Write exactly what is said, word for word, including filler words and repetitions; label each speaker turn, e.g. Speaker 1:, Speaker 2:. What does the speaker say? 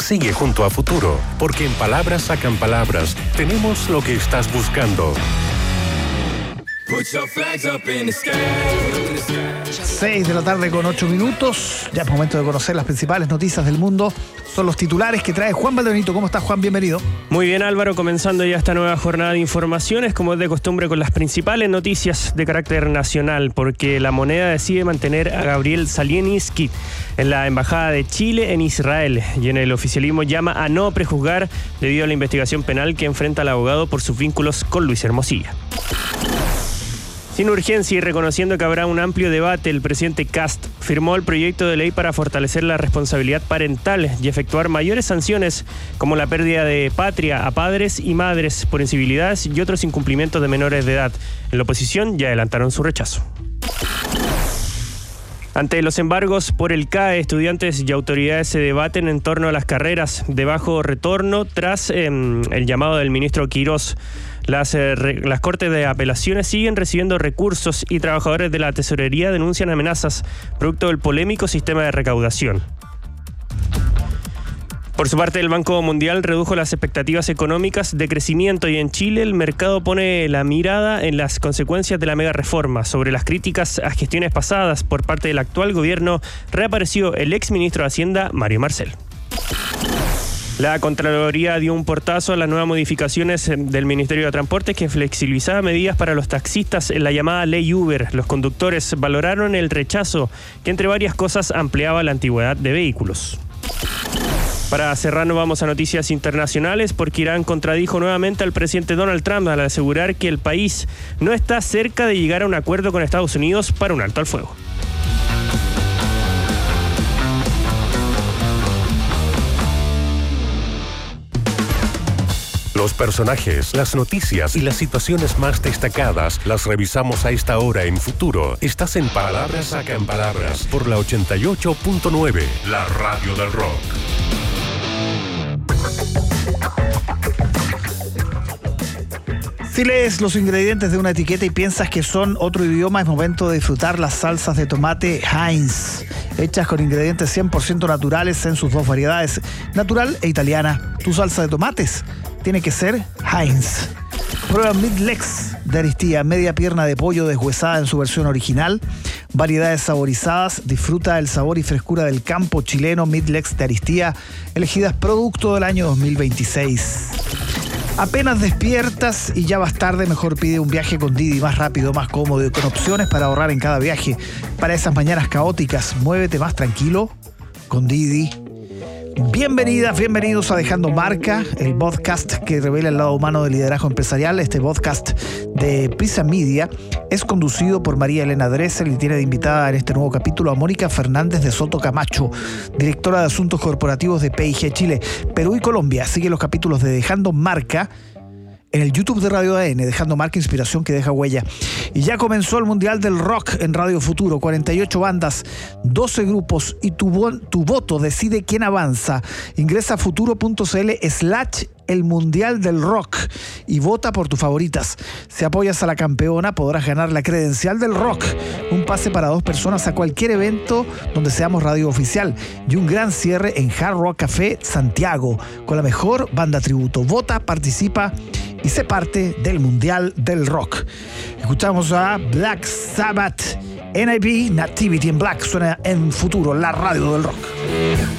Speaker 1: sigue junto a Futuro, porque en Palabras Sacan Palabras tenemos lo que estás buscando.
Speaker 2: seis de la tarde con ocho minutos. Ya es momento de conocer las principales noticias del mundo. Son los titulares que trae Juan Valdebenito. ¿Cómo estás, Juan? Bienvenido.
Speaker 3: Muy bien, Álvaro. Comenzando ya esta nueva jornada de informaciones, como es de costumbre, con las principales noticias de carácter nacional, porque la Moneda decide mantener a Gabriel Zalieninski en la Embajada de Chile en Israel, y en el oficialismo llama a no prejuzgar debido a la investigación penal que enfrenta al abogado por sus vínculos con Luis Hermosilla. Sin urgencia y reconociendo que habrá un amplio debate, el presidente Kast firmó el proyecto de ley para fortalecer la responsabilidad parental y efectuar mayores sanciones como la pérdida de patria a padres y madres por incivilidades y otros incumplimientos de menores de edad. En la oposición ya adelantaron su rechazo. Ante los embargos por el C A E, estudiantes y autoridades se debaten en torno a las carreras de bajo retorno tras eh, el llamado del ministro Quirós. Las, eh, re, las cortes de apelaciones siguen recibiendo recursos y trabajadores de la tesorería denuncian amenazas producto del polémico sistema de recaudación. Por su parte, el Banco Mundial redujo las expectativas económicas de crecimiento y en Chile el mercado pone la mirada en las consecuencias de la mega reforma. Sobre las críticas a gestiones pasadas por parte del actual gobierno, reapareció el exministro de Hacienda, Mario Marcel. La Contraloría dio un portazo a las nuevas modificaciones del Ministerio de Transportes que flexibilizaba medidas para los taxistas en la llamada Ley Uber. Los conductores valoraron el rechazo, que entre varias cosas ampliaba la antigüedad de vehículos. Para cerrar, nos vamos a noticias internacionales, porque Irán contradijo nuevamente al presidente Donald Trump al asegurar que el país no está cerca de llegar a un acuerdo con Estados Unidos para un alto al fuego.
Speaker 1: Los personajes, las noticias y las situaciones más destacadas las revisamos a esta hora en Futuro. Estás en Palabras Sacan Palabras por la ochenta y ocho punto nueve, la radio del rock.
Speaker 2: Si lees los ingredientes de una etiqueta y piensas que son otro idioma, es momento de disfrutar las salsas de tomate Heinz, hechas con ingredientes cien por ciento naturales en sus dos variedades, natural e italiana. Tu salsa de tomates tiene que ser Heinz. Prueba Midlex de Aristía, media pierna de pollo deshuesada en su versión original, variedades saborizadas. Disfruta el sabor y frescura del campo chileno. Midlex de Aristía, elegidas producto del año dos mil veintiséis. Apenas despiertas y ya vas tarde, mejor pide un viaje con Didi, más rápido, más cómodo y con opciones para ahorrar en cada viaje. Para esas mañanas caóticas, muévete más tranquilo con Didi. Bienvenidas, bienvenidos a Dejando Marca, el podcast que revela el lado humano del liderazgo empresarial. Este podcast de Prisa Media es conducido por María Elena Dressel y tiene de invitada en este nuevo capítulo a Mónica Fernández de Soto Camacho, directora de Asuntos Corporativos de P I G Chile, Perú y Colombia. Sigue los capítulos de Dejando Marca en el YouTube de Radio A N, Dejando Marca, inspiración que deja huella. Y ya comenzó el Mundial del Rock en Radio Futuro, cuarenta y ocho bandas, doce grupos y tu, tu voto decide quién avanza. Ingresa a futuro.cl slash el Mundial del Rock y vota por tus favoritas. Si apoyas a la campeona, podrás ganar la credencial del rock, un pase para dos personas a cualquier evento donde seamos radio oficial y un gran cierre en Hard Rock Café Santiago con la mejor banda tributo. Vota, participa y sé parte del Mundial del Rock. Escuchamos a Black Sabbath, N I B, Nativity in Black. Suena en Futuro, la radio del rock.